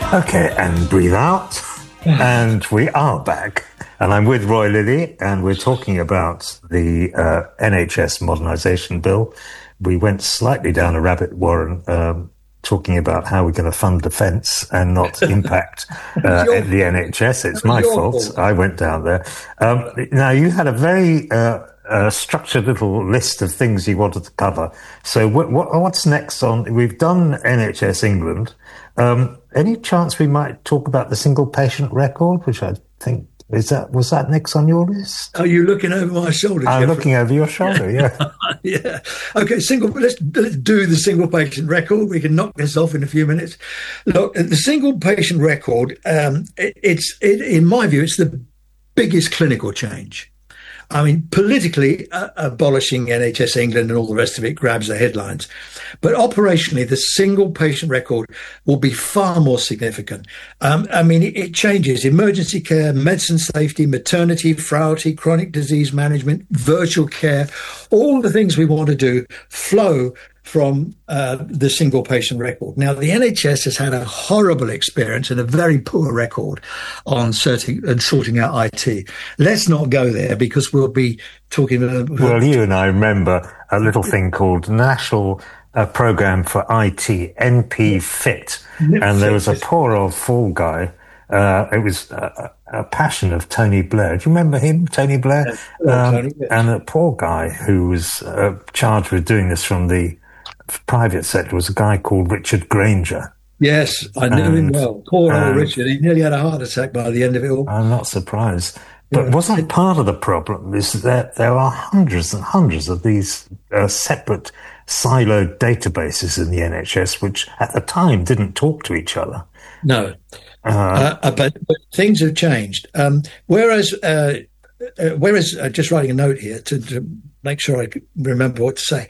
Okay, and breathe out. And we are back. And I'm with Roy Lilly, and we're talking about the NHS modernisation bill. We went slightly down a rabbit warren, talking about how we're going to fund defence and not impact the NHS. It's my fault. I went down there. Now, you had a very structured little list of things you wanted to cover. So what's next on... We've done NHS England. Any chance we might talk about the single patient record, which I think... was that next on your list? Are you looking over my shoulder? I'm looking over your shoulder, yeah. Yeah. Okay, let's do the single patient record. We can knock this off in a few minutes. Look, the single patient record, in my view, it's the biggest clinical change. I mean, politically, abolishing NHS England and all the rest of it grabs the headlines. But operationally, the single patient record will be far more significant. I mean, it changes emergency care, medicine safety, maternity, frailty, chronic disease management, virtual care. All the things we want to do flow from the single patient record. Now, the NHS has had a horrible experience and a very poor record on sorting out IT. Let's not go there because we'll be talking about... Well, you and I remember a little thing called National Programme for IT, NP Fit. And there was a poor old fall guy. It was a passion of Tony Blair. Do you remember him, Tony Blair? Yes. Tony, yes. And a poor guy who was charged with doing this from the private sector was a guy called Richard Granger. Yes, I knew him well. Poor old Richard. He nearly had a heart attack by the end of it all. I'm not surprised. But wasn't part of the problem is that there are hundreds and hundreds of these separate siloed databases in the NHS, which at the time didn't talk to each other. No. But things have changed. Whereas just writing a note here to make sure I remember what to say.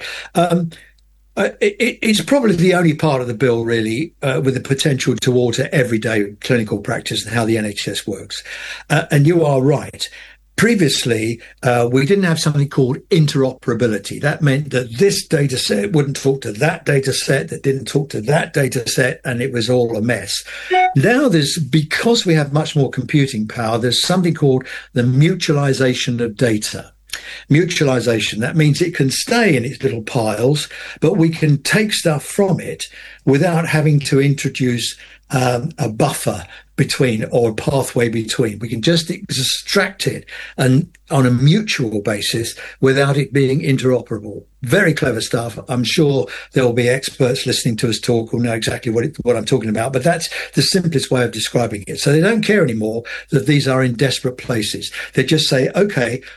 It's probably the only part of the bill, really, with the potential to alter everyday clinical practice and how the NHS works. And you are right. Previously, we didn't have something called interoperability. That meant that this data set wouldn't talk to that data set, that didn't talk to that data set, and it was all a mess. Now because we have much more computing power, there's something called the mutualization of data. Mutualization, that means it can stay in its little piles, but we can take stuff from it without having to introduce a buffer between or a pathway between. We can just extract it and on a mutual basis without it being interoperable. Very clever stuff. I'm sure there will be experts listening to us talk who know exactly what I'm talking about, but that's the simplest way of describing it. So they don't care anymore that these are in desperate places. They just say, okay,